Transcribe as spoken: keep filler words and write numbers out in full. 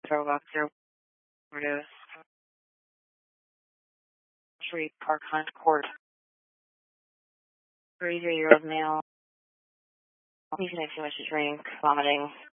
throw up, zero overdose. Street, Park Hunt Court. thirty-three-year-old male. He's had too much to drink, vomiting.